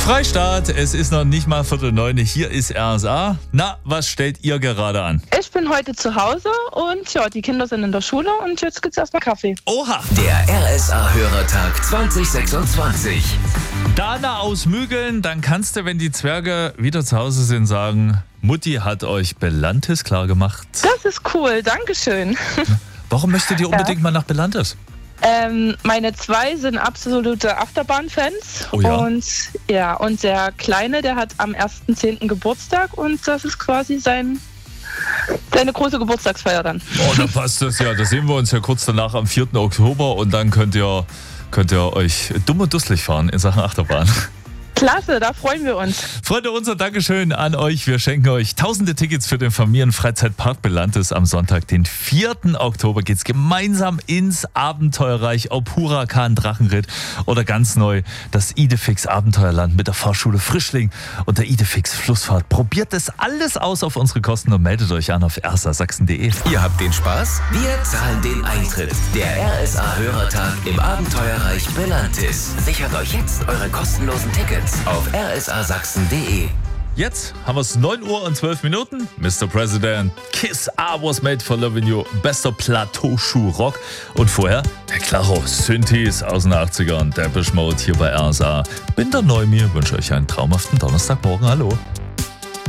Freistaat, es ist noch nicht mal 8:45. Hier ist RSA. Na, was stellt ihr gerade an? Ich bin heute zu Hause und ja, die Kinder sind in der Schule und jetzt gibt's erstmal Kaffee. Oha! Der RSA-Hörertag 2026. Dana aus Mügeln, dann kannst du, wenn die Zwerge wieder zu Hause sind, sagen, Mutti hat euch Belantis klargemacht. Das ist cool, Dankeschön. Warum möchtet ihr unbedingt mal nach Belantis? Meine zwei sind absolute Achterbahn-Fans. Oh ja? Und der Kleine, der hat am 1.10. Geburtstag und das ist quasi seine große Geburtstagsfeier dann. Oh, dann passt das ja. Da sehen wir uns ja kurz danach am 4. Oktober und dann könnt ihr euch dumm und dusselig fahren in Sachen Achterbahn. Klasse, da freuen wir uns. Freunde, unser Dankeschön an euch. Wir schenken euch tausende Tickets für den Familienfreizeitpark Belantis. Am Sonntag, den 4. Oktober, geht's gemeinsam ins Abenteuerreich, ob Huracan, Drachenritt oder ganz neu das Idefix Abenteuerland mit der Fahrschule Frischling und der Idefix Flussfahrt. Probiert das alles aus auf unsere Kosten und meldet euch an auf rsasachsen.de. Ihr habt den Spaß? Wir zahlen den Eintritt. Der RSA-Hörertag im Abenteuerreich Belantis. Sichert euch jetzt eure kostenlosen Tickets auf rsasachsen.de. Jetzt haben wir es 9:12 Minuten. Mr. President, Kiss I Was Made for Loving You, bester Plateauschuh-Rock. Und vorher der Claro Synthes aus den 80ern, Depeche Mode hier bei RSA. Bin der Neumir, wünsche euch einen traumhaften Donnerstagmorgen. Hallo.